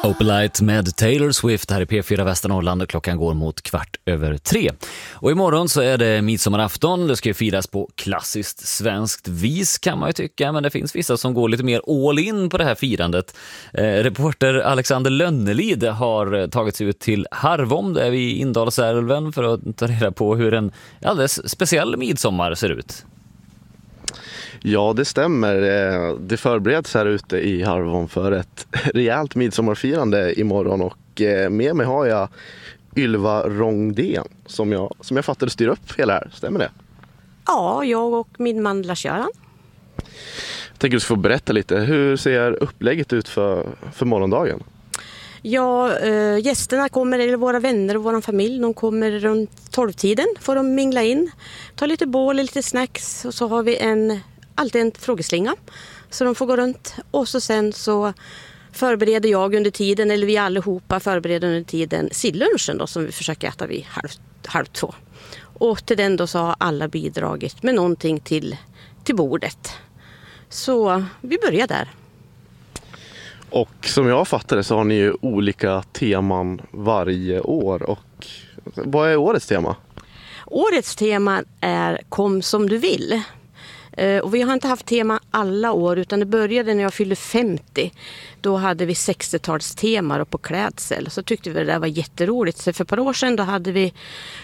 Opalite med Taylor Swift här i P4 Västernorrland och klockan går mot 3:15. Och imorgon så är det midsommarafton. Det ska ju firas på klassiskt svenskt vis kan man ju tycka, men det finns vissa som går lite mer all in på det här firandet. Reporter Alexander Lönnelid har tagit sig ut till Harvom där vid Indalsälven för att ta reda på hur en alldeles speciell midsommar ser ut. Ja, det stämmer. Det förbereds här ute i Harvom för ett rejält midsommarfirande imorgon och med mig har jag Ylva Rongdén som jag fattade styr upp hela här. Stämmer det? Ja, jag och min man Lars-Göran. Jag tänker att du får berätta lite. Hur ser upplägget ut för morgondagen? Ja, gästerna kommer, eller våra vänner och vår familj, de kommer runt 12-tiden. Får de mingla in, ta lite bål, lite snacks och så har vi alltid en frågeslinga så de får gå runt. Och sen så förbereder jag under tiden, eller vi allihopa förbereder under tiden sillunchen då, som vi försöker äta vid halv 2. Och till den då så har alla bidragit med någonting till bordet. Så vi börjar där. Och som jag fattar det så har ni ju olika teman varje år. Och vad är årets tema? Årets tema är Kom som du vill. Och vi har inte haft tema alla år utan det började när jag fyllde 50. Då hade vi 60-talsteman på klädsel. Så tyckte vi det var jätteroligt. Så för ett par år sedan då hade vi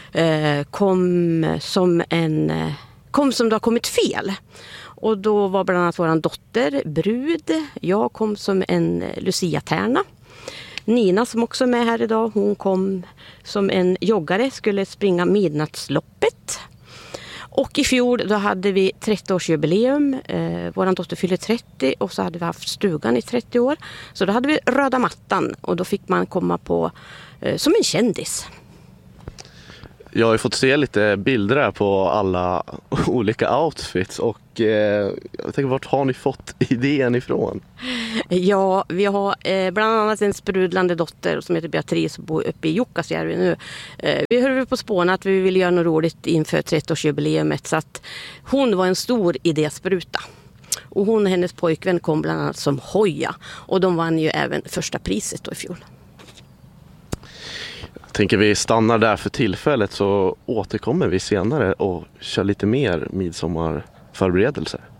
Kom som det har kommit fel. Och då var bland annat våran dotter brud. Jag kom som en Lucia-tärna. Nina som också är med här idag, hon kom som en joggare, skulle springa midnattsloppet. Och i fjol då hade vi 30-årsjubileum. Våran dotter fyllde 30 och så hade vi haft stugan i 30 år. Så då hade vi röda mattan och då fick man komma på som en kändis. Jag har ju fått se lite bilder här på alla olika outfits och jag tänker, vart har ni fått idén ifrån? Ja, vi har bland annat en sprudlande dotter som heter Beatrice och bor uppe i Jukkasjärvi nu. Vi höll på spåna att vi ville göra något roligt inför 30-årsjubileumet så att hon var en stor idéspruta. Och hon och hennes pojkvän kom bland annat som hoja och de vann ju även första priset då i fjol. Tänker vi stannar där för tillfället så återkommer vi senare och kör lite mer midsommarförberedelser.